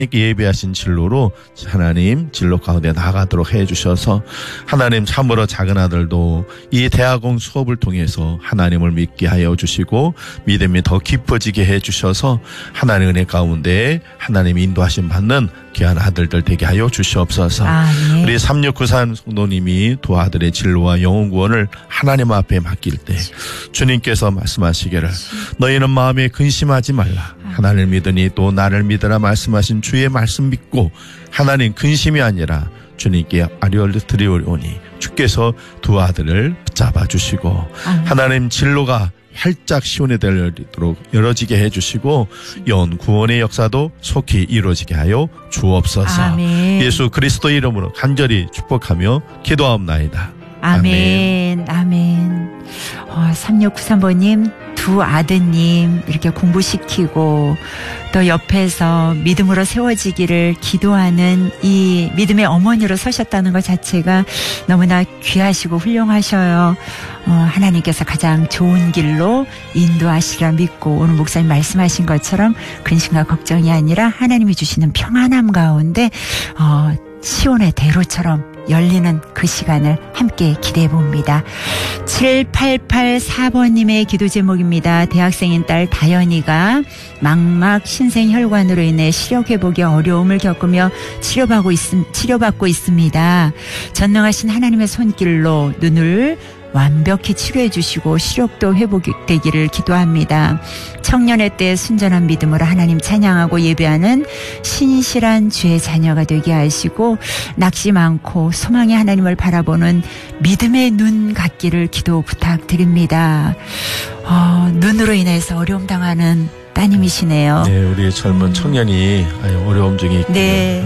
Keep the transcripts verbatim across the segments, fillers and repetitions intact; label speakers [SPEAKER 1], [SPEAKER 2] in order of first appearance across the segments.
[SPEAKER 1] 예비하신 진로로 하나님 진로 가운데 나가도록 해주셔서 하나님 참으로 작은 아들도 이 대학원 수업을 통해서 하나님을 믿게 하여 주시고 믿음이 더 깊어지게 해주셔서 하나님 은혜 가운데 하나님 인도하심 받는 귀한 아들들 되게 하여 주시옵소서.
[SPEAKER 2] 아, 네.
[SPEAKER 1] 우리 삼육구삼 성도님이 두 아들의 진로와 영혼 구원을 하나님 앞에 맡길 때 주님께서 말씀하시기를 너희는 마음에 근심하지 말라. 하나님을 믿으니 또 나를 믿으라 말씀하신 주의 말씀 믿고 하나님 근심이 아니라 주님께 아뢰드리오니 주께서 두 아들을 붙잡아 주시고 아멘. 하나님 진로가 활짝 시원해되도록 열어지게 해주시고 연 구원의 역사도 속히 이루어지게 하여 주옵소서. 아멘. 예수 그리스도 이름으로 간절히 축복하며 기도하옵나이다.
[SPEAKER 2] 아멘. 아멘. 아멘. 어, 삼육구삼 번님 두 아드님 이렇게 공부시키고 또 옆에서 믿음으로 세워지기를 기도하는 이 믿음의 어머니로 서셨다는 것 자체가 너무나 귀하시고 훌륭하셔요. 어, 하나님께서 가장 좋은 길로 인도하시라 믿고 오늘 목사님 말씀하신 것처럼 근심과 걱정이 아니라 하나님이 주시는 평안함 가운데 어, 시온의 대로처럼 열리는 그 시간을 함께 기대해 봅니다. 칠팔팔사 번님의 기도 제목입니다. 대학생인 딸 다현이가 망막 신생혈관으로 인해 시력 회복에 어려움을 겪으며 치료받고, 있, 치료받고 있습니다. 전능하신 하나님의 손길로 눈을 완벽히 치료해 주시고 시력도 회복되기를 기도합니다. 청년의 때 순전한 믿음으로 하나님 찬양하고 예배하는 신실한 주의 자녀가 되게 하시고 낙심 많고 소망의 하나님을 바라보는 믿음의 눈 갖기를 기도 부탁드립니다. 어, 눈으로 인해서 어려움 당하는 따님이시네요.
[SPEAKER 1] 네, 우리 젊은 청년이 어려움 중에 있군요. 네.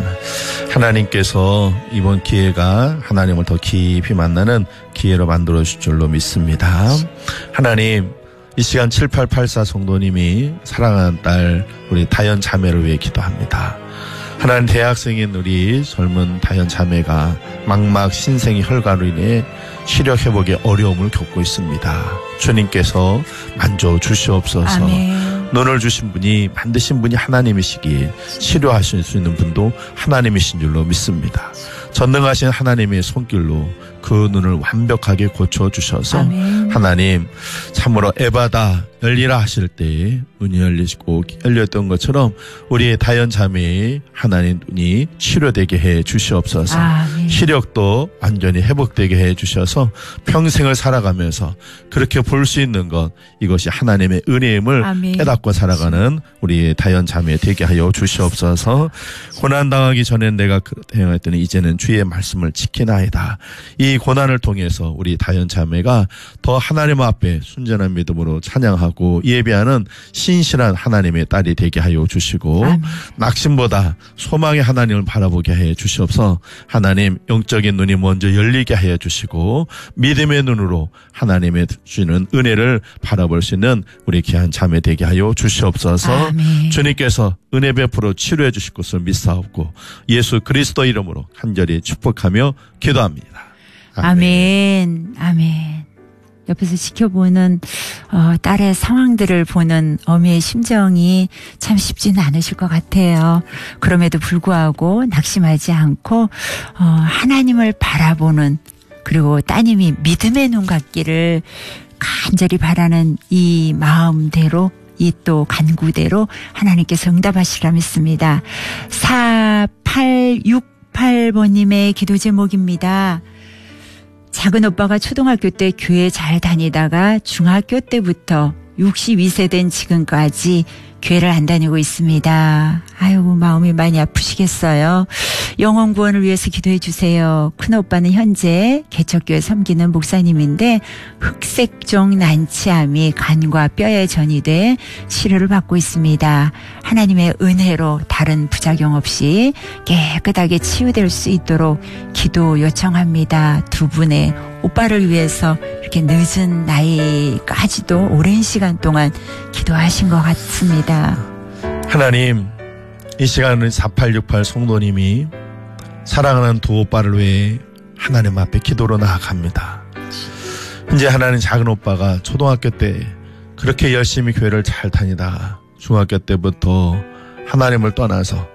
[SPEAKER 1] 하나님께서 이번 기회가 하나님을 더 깊이 만나는 기회로 만들어 주실 줄로 믿습니다. 하나님, 이 시간 칠팔팔사 성도님이 사랑하는 딸 우리 다현 자매를 위해 기도합니다. 하나님, 대학생인 우리 젊은 다현 자매가 망막 신생의 혈관으로 인해 시력 회복에 어려움을 겪고 있습니다. 주님께서 만져 주시옵소서. 아멘. 눈을 주신 분이 만드신 분이 하나님이시기에 치료하실 수 있는 분도 하나님이신 줄로 믿습니다. 전능하신 하나님의 손길로 그 눈을 완벽하게 고쳐주셔서 아멘. 하나님 참으로 에바다 열리라 하실 때 눈이 열리시고 열렸던 것처럼 우리의 다현 자매의 하나님 눈이 치료되게 해 주시옵소서. 아멘. 시력도 완전히 회복되게 해 주셔서 평생을 살아가면서 그렇게 볼 수 있는 것 이것이 하나님의 은혜임을 아멘. 깨닫고 살아가는 우리의 다현 자매 되게 하여 주시옵소서. 고난당하기 전엔 내가 행하였더니 이제는 주의 말씀을 지키나이다. 이 고난을 통해서 우리 다현 자매가 더 하나님 앞에 순전한 믿음으로 찬양하고 예배하는 신실한 하나님의 딸이 되게 하여 주시고 아멘. 낙심보다 소망의 하나님을 바라보게 해 주시옵소서. 하나님 영적인 눈이 먼저 열리게 하여 주시고 믿음의 눈으로 하나님의 주시는 은혜를 바라볼 수 있는 우리 귀한 자매 되게 하여 주시옵소서. 아멘. 주님께서 은혜 베풀어 치료해 주실 것을 믿사옵고 예수 그리스도 이름으로 간절히 축복하며 기도합니다.
[SPEAKER 2] 아멘. 아멘. 아멘. 옆에서 지켜보는 어, 딸의 상황들을 보는 어미의 심정이 참 쉽지는 않으실 것 같아요. 그럼에도 불구하고 낙심하지 않고 어, 하나님을 바라보는 그리고 따님이 믿음의 눈 갖기를 간절히 바라는 이 마음대로 이 또 간구대로 하나님께서 응답하시리라 믿습니다. 사팔육팔 번님의 기도 제목입니다. 작은 오빠가 초등학교 때 교회 잘 다니다가 중학교 때부터 육십이 세 된 지금까지 교회를 안 다니고 있습니다. 아이고 마음이 많이 아프시겠어요. 영혼 구원을 위해서 기도해 주세요. 큰오빠는 현재 개척교회 섬기는 목사님인데 흑색종 난치암이 간과 뼈에 전이돼 치료를 받고 있습니다. 하나님의 은혜로 다른 부작용 없이 깨끗하게 치유될 수 있도록 기도 요청합니다. 두 분의 오빠를 위해서 이렇게 늦은 나이까지도 오랜 시간 동안 기도하신 것 같습니다.
[SPEAKER 1] 하나님, 이 시간은 사팔육팔 성도님이 사랑하는 두 오빠를 위해 하나님 앞에 기도로 나아갑니다. 현재 하나님 작은 오빠가 초등학교 때 그렇게 열심히 교회를 잘 다니다가 중학교 때부터 하나님을 떠나서